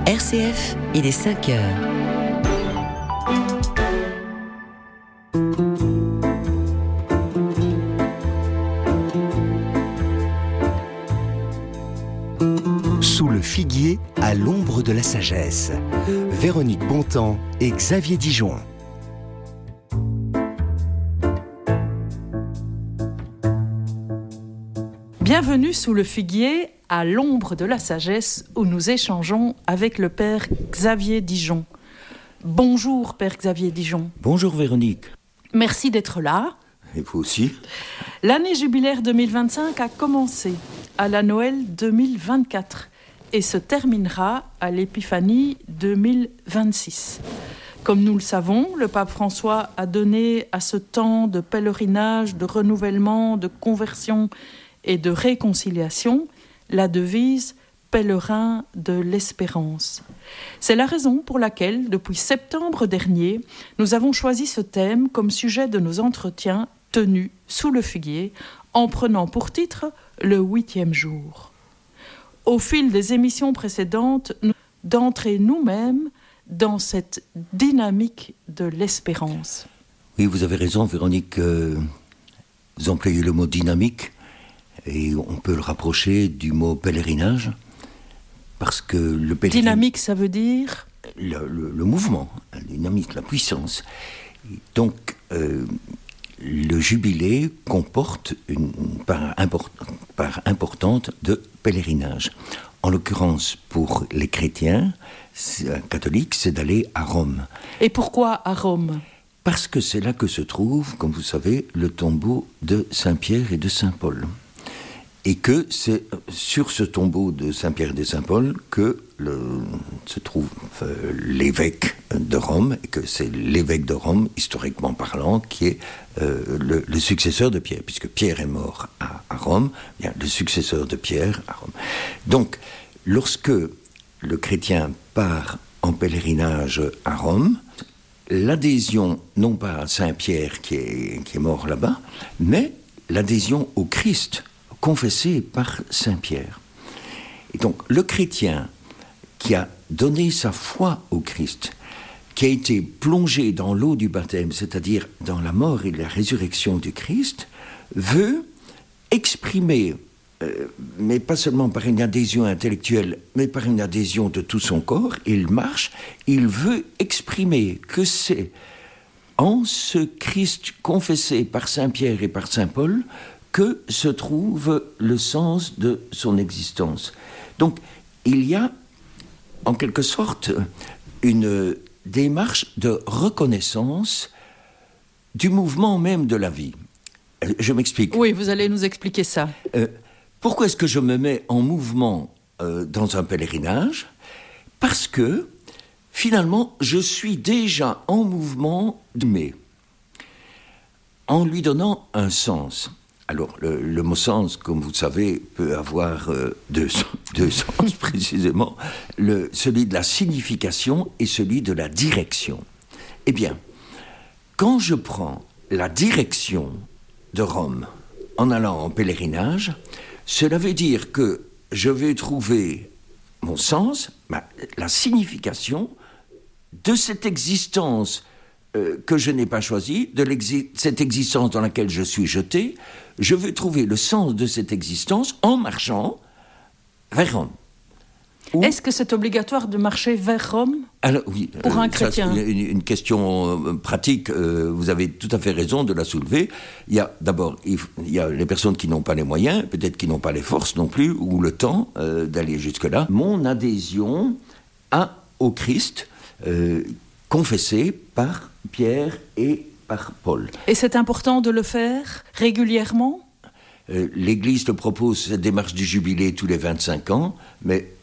RCF, il est 5 heures. Sous le figuier, à l'ombre de la sagesse. Véronique Bontemps et Xavier Dijon. Bienvenue sous le figuier, à l'ombre de la sagesse, où nous échangeons avec le Père Xavier Dijon. Bonjour, Père Xavier Dijon. Bonjour Véronique. Merci d'être là. Et vous aussi. L'année jubilaire 2025 a commencé à la Noël 2024 et se terminera à l'Épiphanie 2026. Comme nous le savons, le pape François a donné à ce temps de pèlerinage, de renouvellement, de conversion et de réconciliation la devise « Pèlerin de l'espérance ». C'est la raison pour laquelle, depuis septembre dernier, nous avons choisi ce thème comme sujet de nos entretiens tenus sous le figuier, en prenant pour titre le 8e jour. Au fil des émissions précédentes, d'entrer nous-mêmes dans cette dynamique de l'espérance. Oui, vous avez raison Véronique, vous employez le mot dynamique et on peut le rapprocher du mot pèlerinage parce que le pèlerinage... Dynamique, ça veut dire le mouvement, la dynamique, la puissance. Et donc, le jubilé comporte une part importante de pèlerinage. En l'occurrence, pour les chrétiens catholiques, c'est d'aller à Rome. Et pourquoi à Rome ? Parce que c'est là que se trouve, comme vous savez, le tombeau de Saint-Pierre et de Saint-Paul. Et que c'est sur ce tombeau de Saint-Pierre et de Saint-Paul que se trouve l'évêque de Rome, et que c'est l'évêque de Rome, historiquement parlant, qui est le successeur de Pierre, puisque Pierre est mort à Rome, bien, le successeur de Pierre à Rome. Donc, lorsque le chrétien part en pèlerinage à Rome, l'adhésion, non pas à Saint-Pierre qui est mort là-bas, mais l'adhésion au Christ, confessé par Saint-Pierre. Et donc, le chrétien qui a donné sa foi au Christ, qui a été plongé dans l'eau du baptême, c'est-à-dire dans la mort et la résurrection du Christ, veut exprimer, mais pas seulement par une adhésion intellectuelle, mais par une adhésion de tout son corps, il marche, il veut exprimer que c'est en ce Christ confessé par Saint-Pierre et par Saint-Paul que se trouve le sens de son existence. Donc, il y a, en quelque sorte, une démarche de reconnaissance du mouvement même de la vie. Je m'explique. Oui, vous allez nous expliquer ça. Pourquoi est-ce que je me mets en mouvement dans un pèlerinage ? Parce que, finalement, je suis déjà en mouvement en lui donnant un sens. Alors, le mot sens, comme vous le savez, peut avoir deux sens précisément, celui de la signification et celui de la direction. Eh bien, quand je prends la direction de Rome en allant en pèlerinage, cela veut dire que je vais trouver mon sens, la signification de cette existence que je n'ai pas choisi, cette existence dans laquelle je suis jeté. Je veux trouver le sens de cette existence en marchant vers Rome. Est-ce que c'est obligatoire de marcher vers Rome ? Alors, oui, pour un chrétien ? Une question pratique, vous avez tout à fait raison de la soulever. D'abord, il y a les personnes qui n'ont pas les moyens, peut-être qui n'ont pas les forces non plus, ou le temps d'aller jusque-là. Mon adhésion au Christ, confessé par Pierre et par Paul. Et c'est important de le faire régulièrement ? L'Église te propose cette démarche du jubilé tous les 25 ans, mais